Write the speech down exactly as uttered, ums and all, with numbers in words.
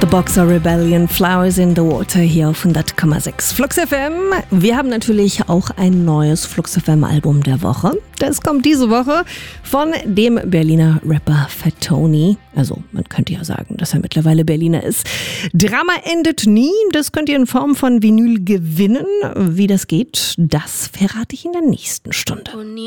The Boxer Rebellion, Flowers in the Water hier auf hundert Komma sechs Flux F M. Wir haben natürlich auch ein neues Flux F M Album der Woche. Das kommt diese Woche von dem Berliner Rapper Fat Tony. Also man könnte ja sagen, dass er mittlerweile Berliner ist. Drama endet nie. Das könnt ihr in Form von Vinyl gewinnen. Wie das geht, das verrate ich in der nächsten Stunde.